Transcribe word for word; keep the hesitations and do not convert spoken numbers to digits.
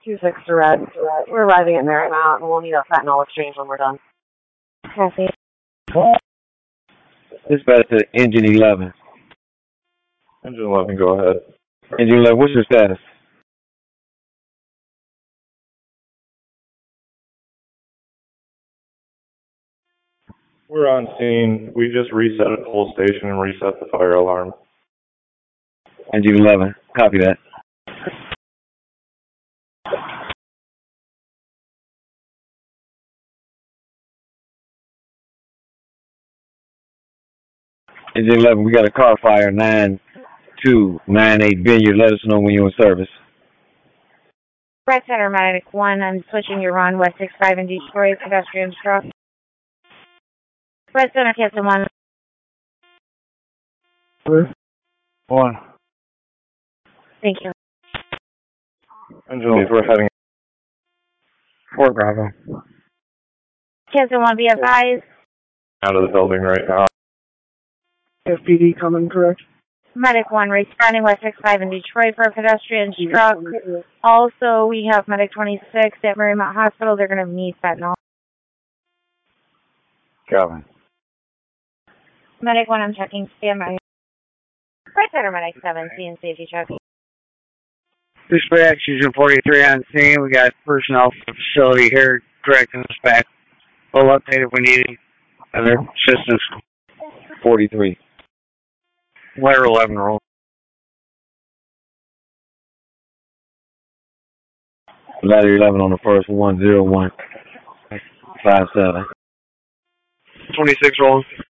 two six to red. We're arriving at Marymount, and we'll need a fentanyl exchange when we're done. Copy. Dispatch to Engine eleven. Engine eleven, go ahead. Engine eleven, what's your status? We're on scene. We just reset a whole station and reset the fire alarm. Engine eleven, copy that. Engine eleven, we got a car fire, nine two nine eight Vineyard. Let us know when you're in service. Red Center Medic one, I'm switching your run, West six five in Detroit, pedestrian struck. Red Center Captain one. One. Thank you. Engine eight, we're heading Fort Bravo. Captain one, be advised. out of the building right now. F P D coming, correct? Medic one, responding West six five in Detroit for a pedestrian struck. Also, we have Medic twenty-six at Marymount Hospital. They're going to need fentanyl. Calvin. Medic one, I'm checking. Stand by. Red Center Medic seven, C and safety check. Dispatch, Engine forty-three on scene. We got personnel from the facility here directing us back. We'll update if we need other assistance. forty-three. Letter eleven roll. Ladder eleven on the first, one zero one five seven. twenty-six rolling.